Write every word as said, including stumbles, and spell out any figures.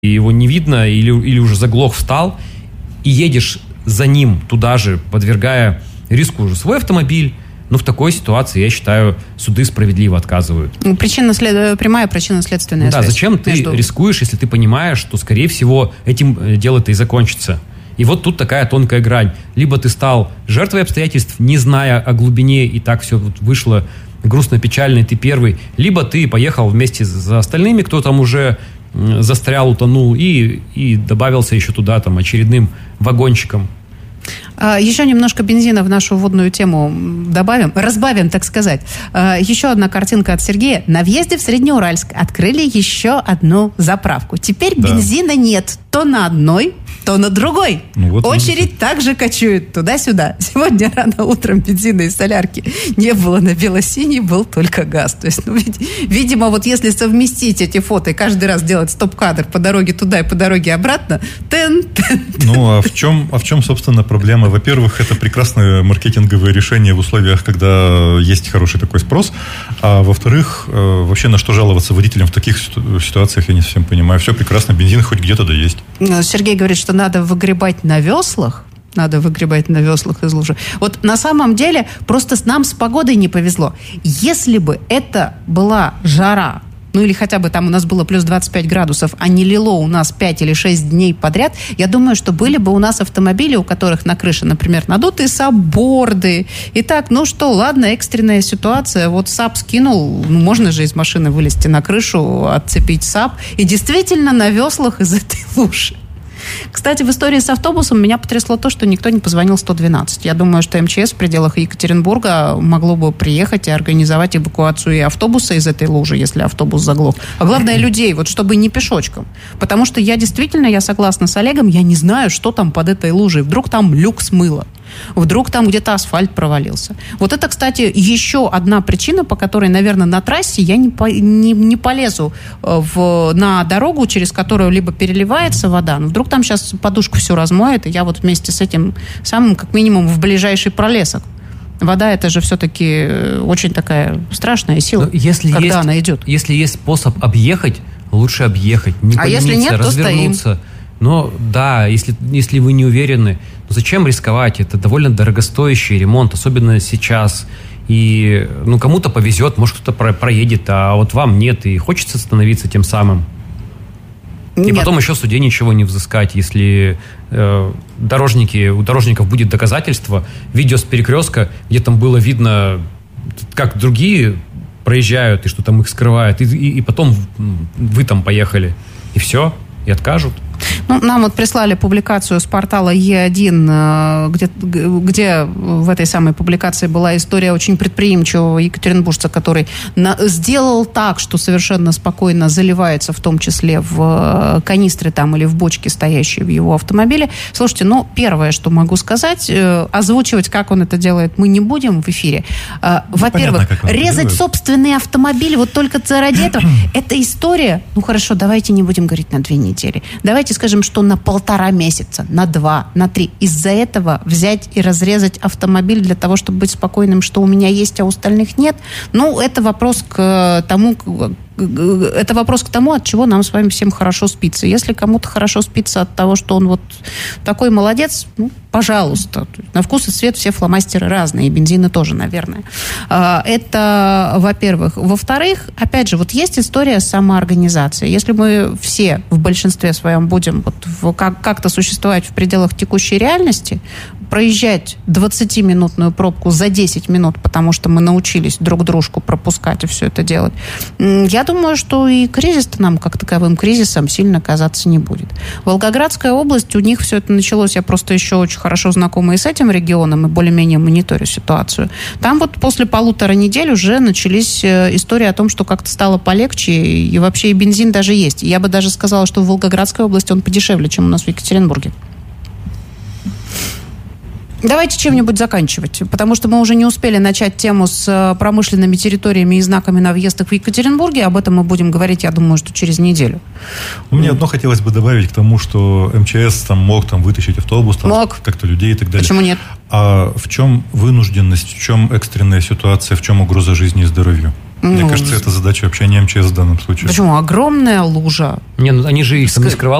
и его не видно, или, или уже заглох, встал, и едешь за ним туда же, подвергая риску уже свой автомобиль, но в такой ситуации, я считаю, суды справедливо отказывают. Причина след... Прямая причинно-следственная да, связь. Да, зачем ты между... рискуешь, если ты понимаешь, что, скорее всего, этим дело-то и закончится? И вот тут такая тонкая грань. Либо ты стал жертвой обстоятельств, не зная о глубине, и так все вот вышло грустно-печально, и ты первый. Либо ты поехал вместе за остальными, кто там уже застрял, утонул, и, и добавился еще туда там очередным вагончиком. Еще немножко бензина в нашу водную тему добавим, разбавим, так сказать. Еще одна картинка от Сергея. На въезде в Среднеуральск открыли еще одну заправку. Теперь да. бензина нет то на одной, то на другой. Ну, вот Очередь видите. также кочует туда-сюда. Сегодня рано утром бензина из солярки не было на бело-синий, был только газ. То есть, ну, видимо, вот если совместить эти фото и каждый раз делать стоп-кадр по дороге туда и по дороге обратно, тен, тен, Ну, а в чем, а в чем, собственно, проблема? Во-первых, это прекрасное маркетинговое решение в условиях, когда есть хороший такой спрос. А во-вторых, вообще на что жаловаться водителям в таких ситуациях, я не совсем понимаю. Все прекрасно, бензин хоть где-то да есть. Сергей говорит, что надо выгребать на веслах. Надо выгребать на веслах из лужи. Вот на самом деле просто нам с погодой не повезло. Если бы это была жара, ну или хотя бы там у нас было плюс двадцать пять градусов, а не лило у нас пять или шесть дней подряд, я думаю, что были бы у нас автомобили, у которых на крыше, например, надутые сабборды. И так, ну что, ладно, экстренная ситуация. Вот САП скинул, ну можно же из машины вылезти на крышу, отцепить САП. И действительно на веслах из этой лужи. Кстати, в истории с автобусом меня потрясло то, что никто не позвонил сто двенадцать. Я думаю, что МЧС в пределах Екатеринбурга могло бы приехать и организовать эвакуацию и автобуса из этой лужи, если автобус заглох. А главное, людей, вот чтобы не пешочком. Потому что я действительно, я согласна с Олегом, я не знаю, что там под этой лужей. Вдруг там люк смыло. Вдруг там где-то асфальт провалился. Вот это, кстати, еще одна причина, по которой, наверное, на трассе я не, по, не, не полезу в, на дорогу, через которую либо переливается вода, но вдруг там сейчас подушку все размоет, и я вот вместе с этим самым, как минимум, в ближайший пролесок. Вода — это же все-таки очень такая страшная сила, если когда есть, она идет. Если есть способ объехать, лучше объехать, не а если нет, развернуться. То стоим. Но да, если, если вы не уверены, то зачем рисковать? Это довольно дорогостоящий ремонт, особенно сейчас. И ну, кому-то повезет, может, кто-то про- проедет, а вот вам нет, и хочется становиться тем самым. И нет. Потом еще в суде ничего не взыскать, если э, дорожники, у дорожников будет доказательство, видео с перекрестка, где там было видно, как другие проезжают, и что там их скрывают, и, и, и потом вы там поехали, и все, и откажут. Ну, нам вот прислали публикацию с портала Е один, где, где в этой самой публикации была история очень предприимчивого екатеринбуржца, который на, сделал так, что совершенно спокойно заливается, в том числе в канистры там или в бочки, стоящие в его автомобиле. Слушайте, ну, первое, что могу сказать, озвучивать, как он это делает, мы не будем в эфире. Ну, Во-первых, понятно, резать делает. собственный автомобиль вот только ради этого. Эта история, ну, хорошо, давайте не будем говорить на две недели. Давайте скажем, что на полтора месяца, на два, на три. Из-за этого взять и разрезать автомобиль для того, чтобы быть спокойным, что у меня есть, а у остальных нет, ну, это вопрос к тому, это вопрос к тому, от чего нам с вами всем хорошо спится. Если кому-то хорошо спится от того, что он вот такой молодец, ну, пожалуйста. На вкус и цвет все фломастеры разные, и бензины тоже, наверное. Это, во-первых. Во-вторых, опять же, вот есть история самоорганизации. Если мы все в большинстве своем будем вот в, как, как-то существовать в пределах текущей реальности, проезжать двадцатиминутную пробку за десять минут, потому что мы научились друг дружку пропускать и все это делать, я думаю, что и кризис-то нам как таковым кризисом сильно казаться не будет. Волгоградская область, у них все это началось, я просто еще очень хорошо знакома и с этим регионом, и более-менее мониторю ситуацию. Там вот после полутора недель уже начались истории о том, что как-то стало полегче, и вообще и бензин даже есть. Я бы даже сказала, что в Волгоградской области он подешевле, чем у нас в Екатеринбурге. Давайте чем-нибудь заканчивать, потому что мы уже не успели начать тему с промышленными территориями и знаками на въездах в Екатеринбурге. Об этом мы будем говорить, я думаю, что через неделю. Ну, мне одно хотелось бы добавить к тому, что МЧС там мог там вытащить автобус, там, мог. как-то людей и так далее. Почему нет? А в чем вынужденность, в чем экстренная ситуация, в чем угроза жизни и здоровью? Мне ну, кажется, это задача вообще не МЧС в данном случае. Почему? Огромная лужа. Не, ну они же их там не скрывали.